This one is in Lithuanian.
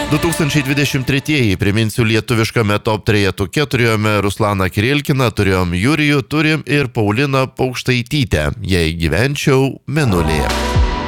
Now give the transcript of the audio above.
2023, priminsiu, lietuviškame top trejetuke turėjome Ruslaną Kirilkiną, turėjom Jurijų, turim ir Pauliną Paukštaitytę, jei gyvenčiau Mėnulyje.